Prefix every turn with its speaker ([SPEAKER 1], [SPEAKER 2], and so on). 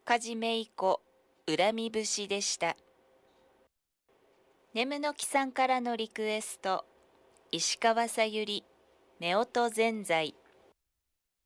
[SPEAKER 1] 岡地めい子恨み節でした。ねむのきさんからのリクエスト、石川さゆり、夫婦ぜんざい。